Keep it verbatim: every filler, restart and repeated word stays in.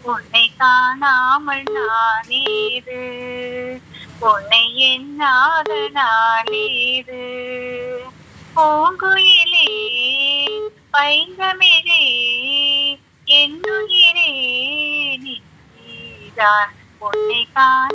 உன்னை காணாமல் நானேது, உன்னை எண்ணாத நாளேது. பூங்குயிலே பைந்தமிழே என்னுயிரே நீதான், உன்னை காண